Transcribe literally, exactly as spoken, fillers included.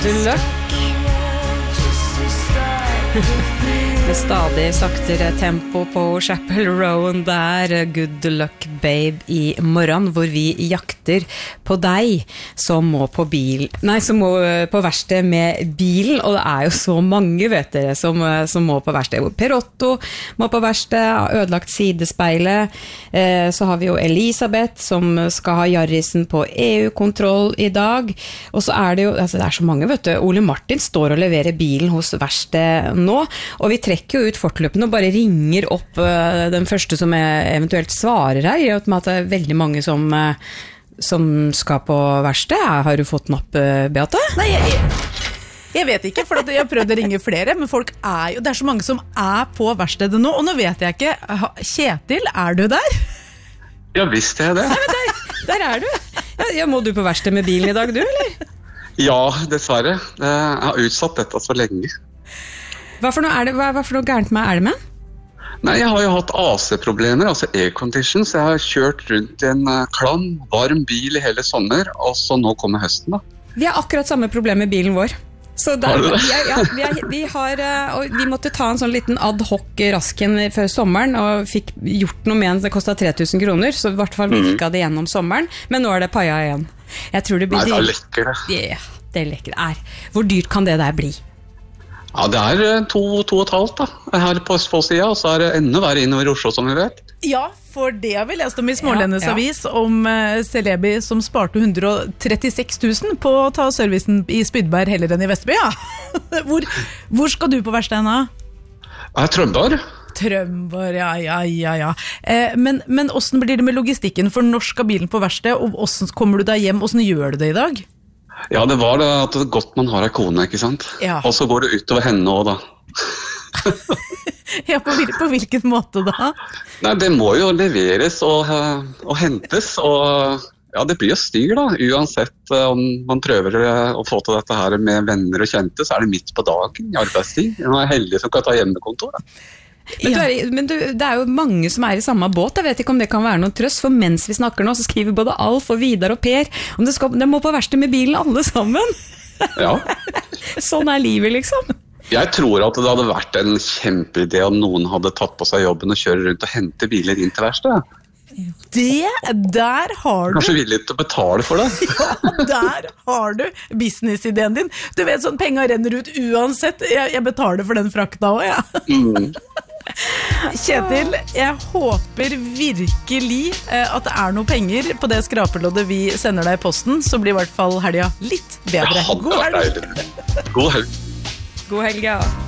Good luck. Med stadig saktere tempo på Chapel Rowan der, Good Luck Babe i morgen, hvor vi jakter på deg som må på bil, nei, som må på verksted med bilen, og det er jo så mange, vet dere, som, som må på verksted. Per Otto må på verksted, har ødelagt sidespeilet, eh, så har vi jo Elisabeth som skal ha Jarrisen på E U-kontroll i dag, og så er det jo, altså det er så mange, vet du, Ole Martin står og leverer bilen hos verksted nå, og vi trekker jo ut fortløpende og bare ringer opp uh, den første som eventuelt svarer her, i og med at det er veldig mange som, uh, som skal på verksted. Har du fått napp, uh, Beate? Nei, jeg, jeg, jeg vet ikke, for jeg har prøvd å ringe flere, men folk er jo, det er så mange som er på verkstedet nå, og nå vet jeg ikke, Kjetil, er du der? Ja, visst er det. Nei, men der, der er du. Ja, ja, må du på verksted med bilen i dag, du, eller? Ja, dessverre. Jeg har utsatt dette så lenge. Hva for noe, er det, hva, hva for noe gærent med er det med? Nei, jeg har jo hatt A C-problemer, altså aircondition, så jeg har kjørt rundt i en uh, klam, varm bil i hele sommer, og så nå kommer høsten da. Vi har akkurat samme problem med bilen vår. Så der, Har du det? vi, er, ja, vi, er, vi, har, uh, og vi måtte ta en sånn liten ad hoc rasken før sommeren, og fikk gjort noe med den, det kostet tre tusen kroner, så i hvert fall virka det gjennom sommeren, men nå er det paia igjen. Jeg tror det blir Nei, det er lekker det. Yeah, det er lekker det er. Hvor dyrt kan det der bli? Ja, det er to, to og et halvt da, her på Østfoldsida, og så er det enda verre innover i Oslo, som vi vet. Ja, for det har vi lest om i Smålendes Ja, ja. avis, om uh, Celebi som sparte hundre og trettiseks tusen på å ta servicen i Spydberg heller enn i Vestby, ja. hvor, hvor skal du på verkstedet da? Jeg er Trømbar. Trømbar, ja, ja, ja, ja. Eh, men, men hvordan blir det med logistikken? For når skal bilen på verksted, og hvordan kommer du deg hjem? Hvordan gjør du det i dag? Ja, det var det at det er godt man har en kone, ikke sant? Ja. Og så går det utover henne også da. Ja, på, hvil, på hvilken måte da? Nei, det må jo leveres og, uh, og hentes, og ja, det blir jo styr da, uansett uh, om man prøver uh, å få til dette her med venner og kjente, så er det midt på dagen i arbeidstid. Man er heldig som kan ta hjemmekontor da. Men, du er, men du, det er jo mange som er i samme båt. Jeg vet ikke om det kan være noen trøst, for mens vi snakker nå, så skriver både Alf og Vidar og Per om det skal, de må på verksted med bilen alle sammen. Ja. Sånn er livet, liksom. Jeg tror at det hadde vært en kjempeidé om noen hadde tatt på seg jobben og kjører rundt og hente biler inn til verkstedet. Det, der har du... Kanskje villig til å betale for det? Ja, der har du businessideen din. Du vet, sånn penger renner ut uansett. Jeg, jeg betaler for den frakta også, ja. Mm. Kjetil, jeg håper virkelig eh, at det er noe penger på det skrapeloddet vi sender deg i posten, så blir i hvert fall helga litt bedre. Ja, God helg! God helg. God helg, ja.